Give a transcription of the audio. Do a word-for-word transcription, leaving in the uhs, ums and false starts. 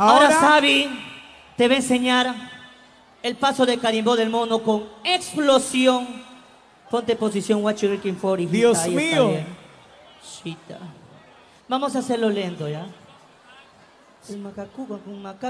Ahora, Ahora Sabi te va a enseñar el paso de carimbó del mono con explosión. Ponte posición, what you looking for, hijita. Dios Ahí está mío. bien. Chita. Vamos a hacerlo lento, ¿ya? El macacuco con macaco.